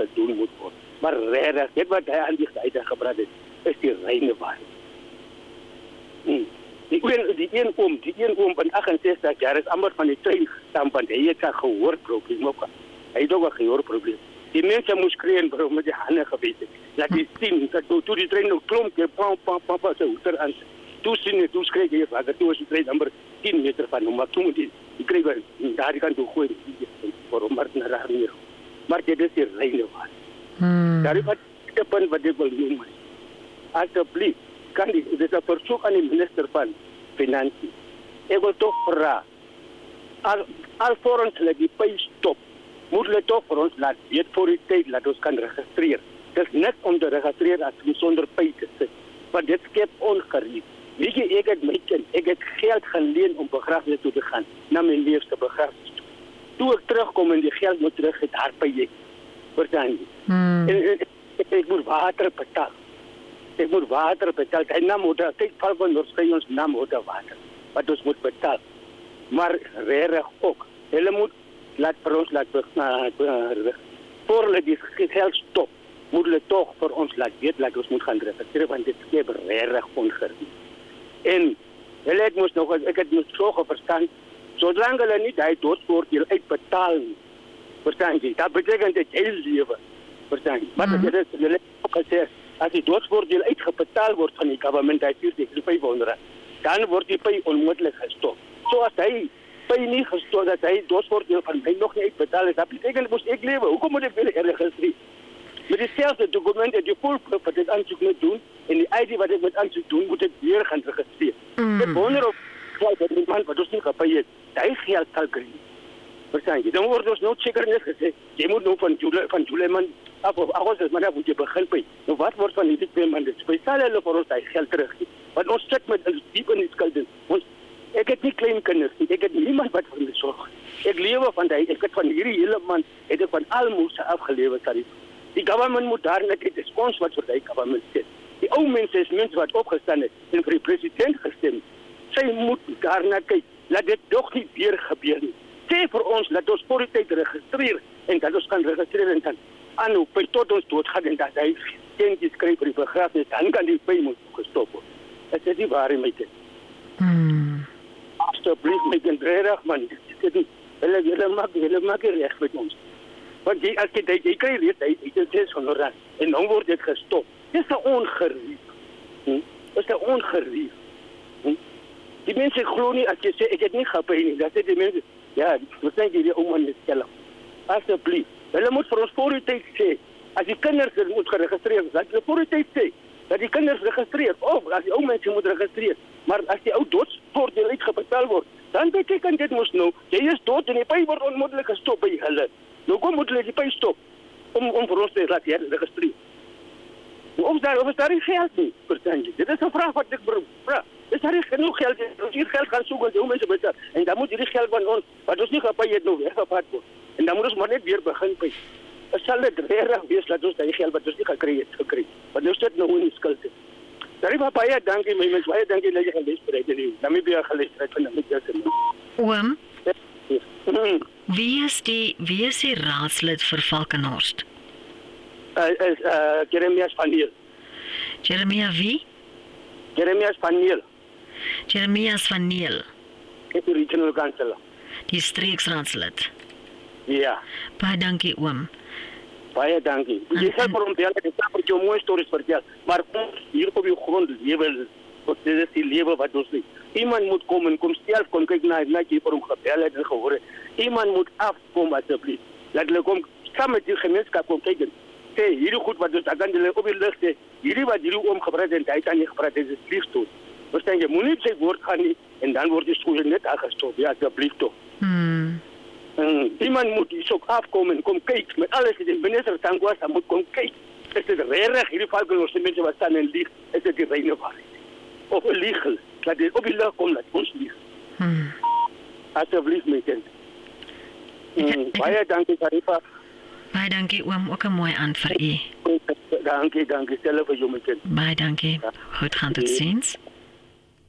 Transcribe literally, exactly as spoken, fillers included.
gedoen moet word. Maar regtig, dit wat hy aan die uitdaging gebracht het, is die reine waarheid. Hmm. Die een, die een oom, die een oom van achtenzestig jaar is amper van die trein gestaan, want hy het een gehoorprobleem ook. Hy het ook een gehoorprobleem. Die mensen moest kregen, bro, met die handen geweest. Laat die zien, dat toen die trein nog klomp, pam, pam, pam, pam, zo hoed aan. Toen zien toen schreef hij vader, toen was die trein amper tien meter van hem, maar toen moet hij, die kreeg daar die kant toe gooien, voor hem, maar naar daar meer. Maar dit is die reine waarheid. Hmm. Daar is wat de punt wat ik wil noemen. Alsjeblieft, kan die, dit is een verzoek aan de minister van Financiën. Ik wil toch vragen, al, al voor ons laat die pijn stop, moet we toch voor ons laten weten voor die tijd dat ons kan registreren. Het is net om te registreren als we zonder pijn te zitten. Want dit schept ongerief. Weet je, ik heb mijn kind, ik heb geld geleend om begrafenis toe te gaan, naar mijn liefste begrafenis toe. Toen ik terugkom en die geld moet terug, het haar pijn ik. Verstaan je? Hmm. En, en, ik, ik moet water betalen. Ik moet water betalen. Hij nam hoorde, kijk, val van ons, ons nam hoorde water. Wat ons moet betalen. Maar reg ook. Hulle moet laat vir ons laat uh, voor hulle die geld stop, moet hulle toch vir ons laat weet, laat ons moet gaan registreren, want dit skep reg ongerief. En hulle het moes nog, ek het moes so verstaan, zolang hulle nie die doodsoordeel uitbetaal nie, verstaan jy, dat betekent het heel lewe, verstaan jy. Maar mm-hmm. dit is, hulle het ook gesê, as die doodsoordeel uitgebetaal word van die government, hy vier die vyfhonderd, dan word die pay onmiddellik gestop. So as hy pay nie gestop, dat hy doodsoordeel van my nog nie uitbetaal is, dat betekent, moest ek lewe, hoekom moet ek weer registreer? Met diezelfde document dat je volproof wat ik aanzoek moet doen, en die I D wat ik moet aanzoek doen, moet ik weer gaan registreren. Mm. Ik wonder of dat die man wat ons niet gepaid hij geld zal krijgen. Verstaan je? Dan wordt ons nooit zeker net gezegd, je moet nou van July, van July man, af of augustus, maar dan moet je beginnen. Nou wat wordt van die twee man? Speciaal hulle voor ons hij geld terug. Want ons zit met ons diep in die schulden. Ons, ik heb niet klein kinders, ik heb niemand wat voor me zorgt. Ik leef van die, ik heb van hierdie hele man, ik heb van almoes afgeleverd, sorry. Die government moet daar net die respons wat vir die government sê. Die ou mense is mense wat opgestaan het en vir die president gestem. Sy moet daarna kyk. Laat dit toch nie weer gebeur nie. Sê vir ons dat ons voor die tyd registreer en dat ons kan registreer en dan aanhou by tot ons doodgaan en dat hy steentjies kry vir die begrafenis, dan kan die pay moet gestop word. Dit is nie waar my kind. Hmm. Alsjeblieft my kind, reg man. Hulle hulle maak hulle maak reg met ons. Want jy, as jy, jy, jy krijg reeds, jy, jy sê zeshonderd rand, en dan wordt dit gestopt. Dit is een ongerief. Hm? Dat is een ongerief. Hm? Die mensen geloof niet, als je zegt, ik heb niet gepaid nie, dan zeggen die mensen, ja, wat zijn jullie om aan het stellen? Alsjeblieft. Hulle moet voor ons voor die tijd zeggen, als die kinders er moet geregistreerd worden, dat je voor die tijd zegt, dat die kinders registreert, of als die oude mensen moeten registreren. Maar als die oude doodsvoordeel uitgebetaald wordt, dan betekent dit moest nou, jy is dood en die pay wordt onmiddellijk gestopt bij hulle. Nou kom moet hulle die pay stop om om vir ons te laat registreer. Of daar of is daar nie geld nie, verstaan jy? Dit is 'n vraag wat ek vra. Is daar nie genoeg geld? Ons hier geld gaan soek en hoe mense betaal. En dan moet hierdie geld van ons wat ons nie gepay het nou weggevat word. En dan moet ons maar net weer begin pay. Dit sal dit reg wees dat ons daai geld wat ons nie gekry het gekry. Want nou sit nou in die skuld. Daar is baie dankie my mens, baie dankie dat jy gelees het nie. Namibia gelees het van Namibia se. Oom. Wie is die wie is die raadslid vir Valkenhorst? Uh, is uh, Jeremias van Niel. Jeremia wie? Jeremias van Niel. Jeremias van Niel. Ek is regional councillor. Die streeksraadslid. Ja. Baie dankie oom. Baie dankie. Jy sal vir hom bel, ek sal vir jou mooi stories vertel, maar hier op die grond lewe, dit is die lewe wat ons nie. Iemand moet kom en kom stel, kom kyk na na jy vir hom gebel het en gehoor het. Iemand moet afkom asseblief. Laat hulle kom saam met die gemeenskap kom kyk. Sê hierdie goed wat ons dan hulle op die lig sê, hierdie wat hierdie oom gepraat het, hy het aan nie gepraat, dit is liefstoot. Verstaan jy, moenie sy woord gaan nie en dan word die skool net aangestop. Ja, asseblief tog. Hmm. En iemand moet hier ook afkom en kom kyk met alles wat die minister Tangwasa moet kom kyk. Is dit reg hierdie Valkenhorst mense wat staan en lieg? Is dit die reine waarheid? Of illegal? Dat dit op die lig kom dat ons lieg. Hmm. Asseblief my kind. Mm, baie dankie Tarifa. Baie dankie oom, ook 'n mooi aand vir u. Dankie, dankie. Stel vir jou my kind. Baie dankie. Goed gaan tot ziens.